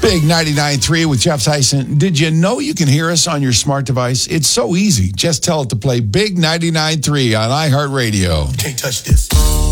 Big 99.3 with Jeff Tyson. Did you know you can hear us on your smart device? It's so easy. Just tell it to play Big 99.3 on iHeartRadio. Can't touch this.